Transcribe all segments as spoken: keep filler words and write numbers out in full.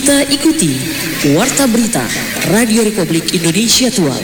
Kita ikuti Warta Berita Radio Republik Indonesia Tual.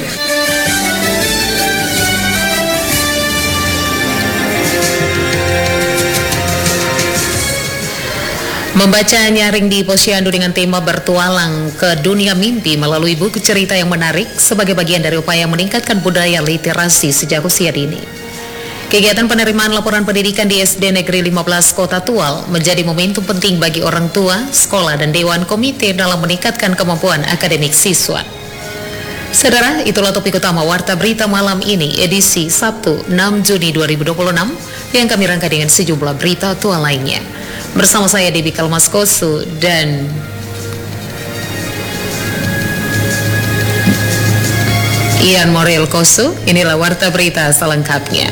Membaca nyaring di Posyandu dengan tema bertualang ke dunia mimpi melalui buku cerita yang menarik sebagai bagian dari upaya meningkatkan budaya literasi sejak usia dini. Kegiatan penerimaan laporan pendidikan di S D Negeri lima belas Kota Tual menjadi momentum penting bagi orang tua, sekolah, dan Dewan Komite dalam meningkatkan kemampuan akademik siswa. Saudara, itulah topik utama Warta Berita malam ini, edisi Sabtu enam Juni dua ribu dua puluh enam, yang kami rangkai dengan sejumlah berita Tual lainnya. Bersama saya Debbie Kalmaskosu dan Ian Morel Kosu. Inilah Warta Berita selengkapnya.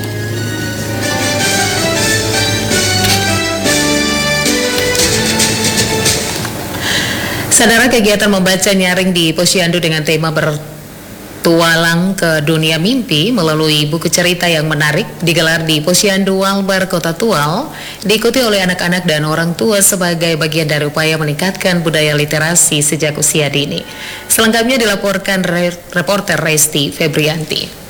Saudara, kegiatan membaca nyaring di Posyandu dengan tema bertualang ke dunia mimpi melalui buku cerita yang menarik digelar di Posyandu Walbar Kota Tual, diikuti oleh anak-anak dan orang tua sebagai bagian dari upaya meningkatkan budaya literasi sejak usia dini. Selengkapnya dilaporkan re- reporter Resti Febrianti.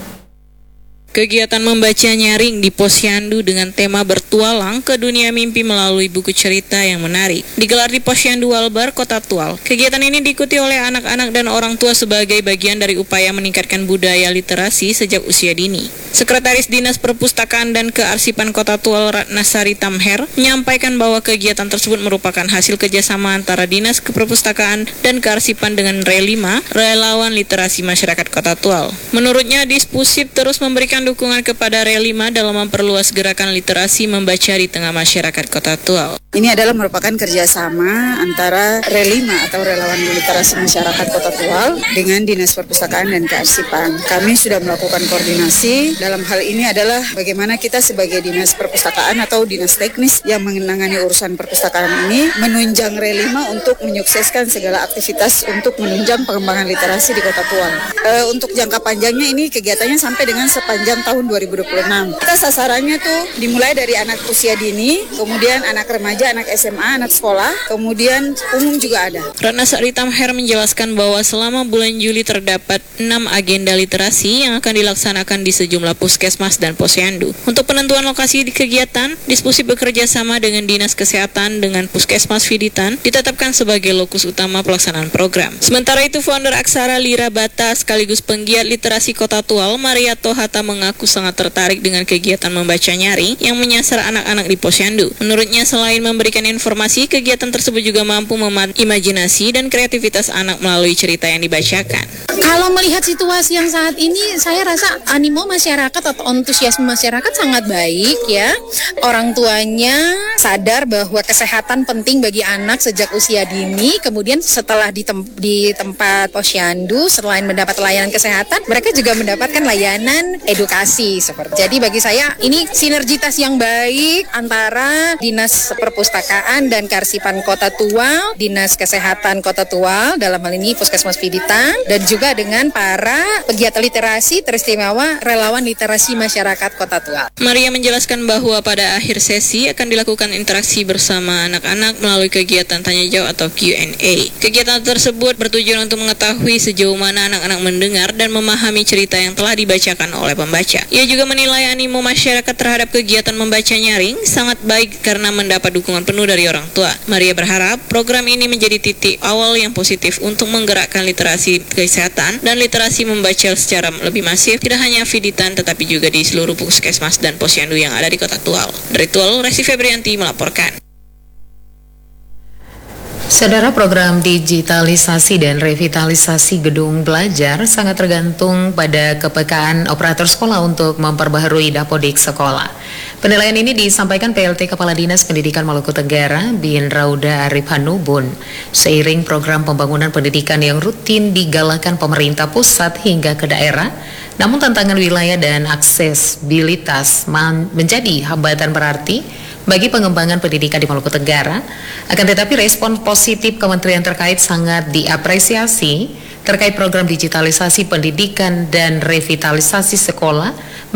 Kegiatan membaca nyaring di Posyandu dengan tema bertualang ke dunia mimpi melalui buku cerita yang menarik digelar di Posyandu Walbar Kota Tual. Kegiatan ini diikuti oleh anak-anak dan orang tua sebagai bagian dari upaya meningkatkan budaya literasi sejak usia dini. Sekretaris Dinas Perpustakaan dan Kearsipan Kota Tual Ratnasari Tamher menyampaikan bahwa kegiatan tersebut merupakan hasil kerjasama antara Dinas Keperpustakaan dan Kearsipan dengan Relima, Relawan Literasi Masyarakat Kota Tual. Menurutnya, Dispusip terus memberikan dukungan kepada Relima dalam memperluas gerakan literasi membaca di tengah masyarakat Kota Tual. Ini adalah merupakan kerjasama antara Relima atau Relawan Literasi Masyarakat Kota Tual dengan Dinas Perpustakaan dan Kearsipan. Kami sudah melakukan koordinasi. Dalam hal ini adalah bagaimana kita sebagai Dinas Perpustakaan atau Dinas Teknis yang menangani urusan perpustakaan ini menunjang Relima untuk menyukseskan segala aktivitas untuk menunjang pengembangan literasi di Kota Tual. E, untuk jangka panjangnya ini kegiatannya sampai dengan sepanjang tahun dua ribu dua puluh enam. Kita sasarannya tuh dimulai dari anak usia dini, kemudian anak remaja, anak S M A, anak sekolah, kemudian umum juga ada. Ratnasari Tamher menjelaskan bahwa selama bulan Juli terdapat enam agenda literasi yang akan dilaksanakan di sejumlah puskesmas dan posyandu. Untuk penentuan lokasi di kegiatan, Dispusip bekerja sama dengan Dinas Kesehatan dengan Puskesmas Viditan ditetapkan sebagai lokus utama pelaksanaan program. Sementara itu, founder Aksara Lira Bata sekaligus penggiat literasi Kota Tual, Mariato Hatta, mengaku sangat tertarik dengan kegiatan membaca nyaring yang menyasar anak-anak di posyandu. Menurutnya, selain memberikan informasi, kegiatan tersebut juga mampu memanfaatkan imajinasi dan kreativitas anak melalui cerita yang dibacakan. Kalau melihat situasi yang saat ini, saya rasa animo masyarakat atau antusiasme masyarakat sangat baik ya. Orang tuanya sadar bahwa kesehatan penting bagi anak sejak usia dini. Kemudian setelah di, tem- di tempat posyandu, selain mendapat layanan kesehatan, mereka juga mendapatkan layanan edukasi seperti. Jadi bagi saya ini sinergitas yang baik antara Dinas Perpustakaan dan Kearsipan Kota Tual, Dinas Kesehatan Kota Tual, dalam hal ini Puskesmas Viditan, dan juga dengan para pegiat literasi teristimewa Relawan Literasi Masyarakat Kota Tual. Maria menjelaskan bahwa pada akhir sesi akan dilakukan interaksi bersama anak-anak melalui kegiatan tanya jawab atau Q and A. Kegiatan tersebut bertujuan untuk mengetahui sejauh mana anak-anak mendengar dan memahami cerita yang telah dibacakan oleh pembaca. Ia juga menilai animo masyarakat terhadap kegiatan membaca nyaring sangat baik karena mendapat dukungan penuh dari orang tua. Maria berharap program ini menjadi titik awal yang positif untuk menggerakkan literasi kesehatan dan literasi membaca secara lebih masif, tidak hanya Viditan tetapi juga di seluruh puskesmas dan posyandu yang ada di Kota Tual. Dari Tual, Resti Febrianti melaporkan. Saudara, program digitalisasi dan revitalisasi gedung belajar sangat tergantung pada kepekaan operator sekolah untuk memperbaharui dapodik sekolah. Penilaian ini disampaikan P L T Kepala Dinas Pendidikan Maluku Tenggara, Bin Rauda Arif Hanubun, seiring program pembangunan pendidikan yang rutin digalakan pemerintah pusat hingga ke daerah. Namun tantangan wilayah dan aksesibilitas menjadi hambatan berarti bagi pengembangan pendidikan di Maluku Tenggara. Akan tetapi respon positif kementerian terkait sangat diapresiasi terkait program digitalisasi pendidikan dan revitalisasi sekolah